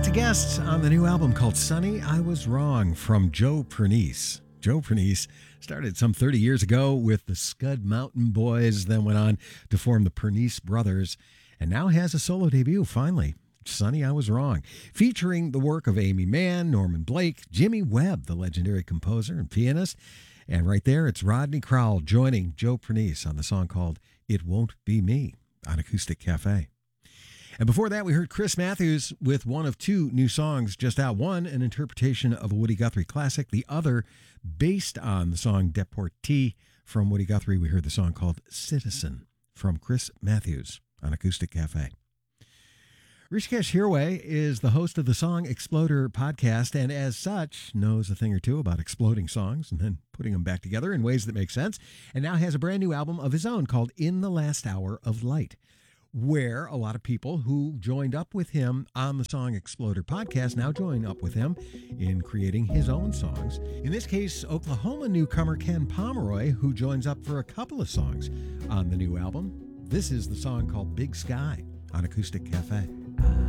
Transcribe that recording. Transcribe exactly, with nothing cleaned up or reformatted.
Lots of guests on the new album called Sonny, I Was Wrong from Joe Pernice. Joe Pernice started some thirty years ago with the Scud Mountain Boys, then went on to form the Pernice Brothers, and now has a solo debut, finally. Sonny, I Was Wrong, featuring the work of Amy Mann, Norman Blake, Jimmy Webb, the legendary composer and pianist, and right there it's Rodney Crowell joining Joe Pernice on the song called It Won't Be Me on Acoustic Cafe. And before that, we heard Chris Matthews with one of two new songs just out. One, an interpretation of a Woody Guthrie classic. The other, based on the song Deportee from Woody Guthrie. We heard the song called Citizen from Chris Matthews on Acoustic Cafe. Rishikesh Hirway is the host of the Song Exploder podcast, and as such, knows a thing or two about exploding songs and then putting them back together in ways that make sense, and now has a brand new album of his own called In the Last Hour of Light, where a lot of people who joined up with him on the Song Exploder podcast now join up with him in creating his own songs. In this case, Oklahoma newcomer Ken Pomeroy, who joins up for a couple of songs on the new album. This is the song called Big Sky on Acoustic Cafe.